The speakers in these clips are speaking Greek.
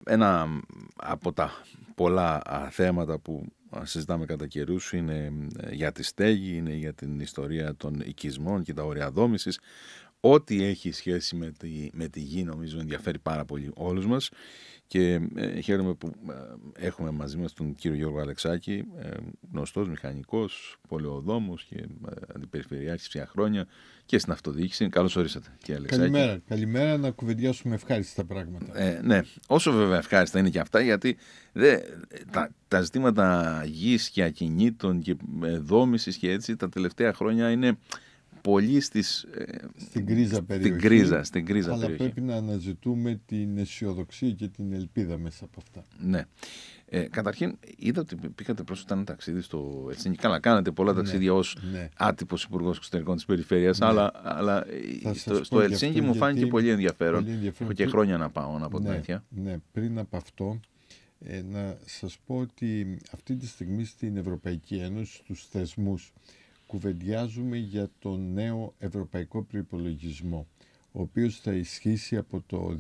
Ένα από τα πολλά θέματα που συζητάμε κατά καιρούς είναι για τη στέγη, είναι για την ιστορία των οικισμών και τα όρια δόμησης. Ό,τι έχει σχέση με τη γη νομίζω ενδιαφέρει πάρα πολύ όλους μας και χαίρομαι που έχουμε μαζί μας τον κύριο Γιώργο Αλεξάκη, γνωστός μηχανικός, πολεοδόμος και αντιπεριφερειάρχης πια χρόνια και στην αυτοδιοίκηση. Καλώς ορίσατε, κύριε Αλεξάκη. Καλημέρα, να κουβεντιάσουμε ευχάριστα πράγματα. Ναι, όσο βέβαια ευχάριστα είναι και αυτά, γιατί τα ζητήματα γης και ακινήτων και δόμησης και έτσι τα τελευταία χρόνια είναι πολύ στην γκρίζα περιοχή, αλλά περιοχή. Πρέπει να αναζητούμε την αισιοδοξία και την ελπίδα μέσα από αυτά. Ναι. Καταρχήν, είδα ότι πήγατε πρόσφατα ένα ταξίδι στο Ελσίνκι. Καλά, κάνατε πολλά ταξίδια ως άτυπος υπουργός εξωτερικών της περιφέρειας, αλλά στο Ελσίνκι μου φάνηκε πολύ ενδιαφέρον. Έχω και χρόνια να πάω, να πω την αλήθεια. Ναι, πριν από αυτό, να σας πω ότι αυτή τη στιγμή στην Ευρωπαϊκή Ένωση, στους θεσμούς, κουβεντιάζουμε για τον νέο ευρωπαϊκό προϋπολογισμό, ο οποίος θα ισχύσει από το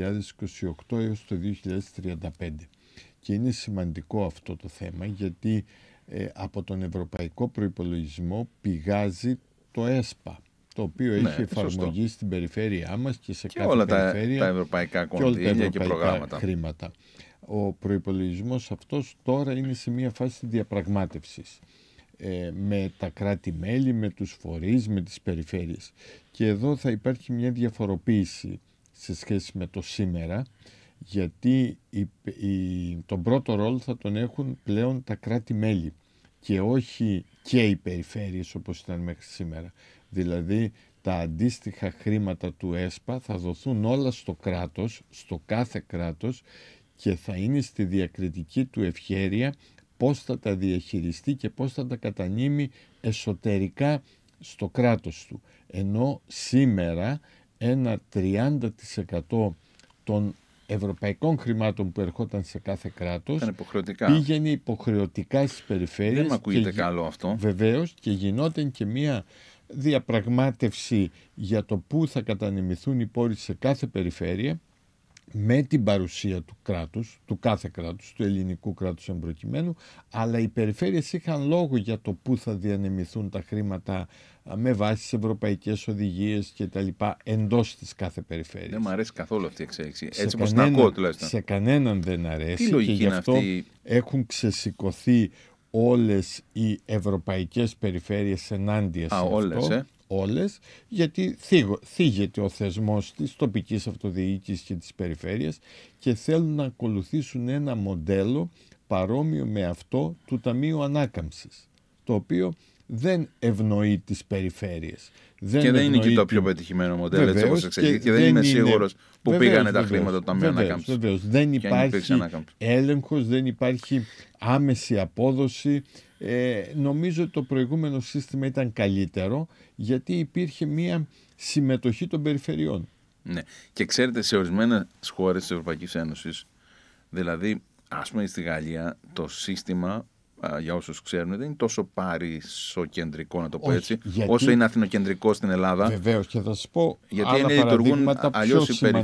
2028 έως το 2035. Και είναι σημαντικό αυτό το θέμα, γιατί από τον ευρωπαϊκό προϋπολογισμό πηγάζει το ΕΣΠΑ, το οποίο έχει εφαρμογή στην περιφέρειά μας και σε κάθε περιφέρεια τα ευρωπαϊκά κονδύλια και προγράμματα. Χρήματα. Ο προϋπολογισμός αυτός τώρα είναι σε μια φάση διαπραγμάτευσης με τα κράτη-μέλη, με τους φορείς, με τις περιφέρειες. Και εδώ θα υπάρχει μια διαφοροποίηση σε σχέση με το σήμερα, γιατί τον πρώτο ρόλο θα τον έχουν πλέον τα κράτη-μέλη και όχι και οι περιφέρειες όπως ήταν μέχρι σήμερα. Δηλαδή τα αντίστοιχα χρήματα του ΕΣΠΑ θα δοθούν όλα στο κράτος, στο κάθε κράτος, και θα είναι στη διακριτική του ευχέρεια πώς θα τα διαχειριστεί και πώς θα τα κατανείμει εσωτερικά στο κράτος του. Ενώ σήμερα ένα 30% των ευρωπαϊκών χρημάτων που ερχόταν σε κάθε κράτος πήγαινε υποχρεωτικά στις περιφέρειες. Δεν μ' ακούγεται καλό αυτό. Βεβαίως, και γινόταν και μια διαπραγμάτευση για το πού θα κατανεμηθούν οι πόροι σε κάθε περιφέρεια, με την παρουσία του κράτους, του κάθε κράτους, του ελληνικού κράτους εμπροκειμένου, αλλά οι περιφέρειες είχαν λόγο για το πού θα διανεμηθούν τα χρήματα με βάση τις ευρωπαϊκές οδηγίες και τα λοιπά εντός της κάθε περιφέρειας. Δεν μου αρέσει καθόλου αυτή η εξέλιξη. Έτσι όπως την ακούω τουλάχιστον. Σε κανέναν δεν αρέσει. Τι λογική και γι' αυτό έχουν ξεσηκωθεί όλες οι ευρωπαϊκές περιφέρειες ενάντια σε αυτό. Όλες, γιατί θίγεται ο θεσμός της τοπικής αυτοδιοίκησης και της περιφέρειας και θέλουν να ακολουθήσουν ένα μοντέλο παρόμοιο με αυτό του Ταμείου Ανάκαμψης, το οποίο δεν ευνοεί τις περιφέρειες. Και δεν είναι και το πιο πετυχημένο μοντέλο, έτσι όπως εξελίχθηκε, και δεν είμαι σίγουρος που πήγανε τα χρήματα του Ταμείου Ανάκαμψης. Βεβαίως, δεν υπάρχει έλεγχος, δεν υπάρχει άμεση απόδοση. Νομίζω ότι το προηγούμενο σύστημα ήταν καλύτερο, γιατί υπήρχε μια συμμετοχή των περιφερειών. Ναι. Και ξέρετε, σε ορισμένες χώρες της Ευρωπαϊκής Ένωσης, δηλαδή ας πούμε στη Γαλλία, το σύστημα, για όσους ξέρουν, δεν είναι τόσο παρισοκεντρικό, να το πω έτσι, όσο είναι αθηνοκεντρικό στην Ελλάδα. Βεβαίως, και θα σας πω γιατί είναι λειτουργούν αλλιώς οι περιφέρειες.